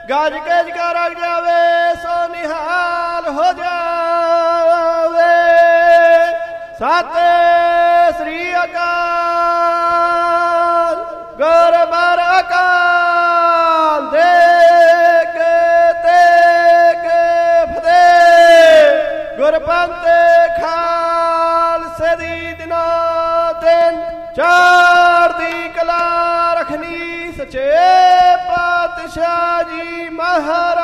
ਗੱਜ ਕੇ ਜਕਾਰਾ ਜਾਵੇ ਸੋ ਨਿਹਾਲ ਹੋ ਜਾਵੇ। ਸਤਿ ਸ੍ਰੀ ਅਕਾਲ। ਗੁਰਬਾਰ ਅਕਾਲ ਦੇਖ ਤੇਗ ਫਤਿਹ। ਗੁਰਪੰਥ ਖਾਲਸੇ ਦੀ ਦਿਨੋਂ ਦਿਨ ਚੜ੍ਹਦੀ ਕਲਾ ਰੱਖਣੀ। ਸੱਚੇ ਪਾਤਸ਼ਾਹ ਜੀ ਮਹਾਰਾਜ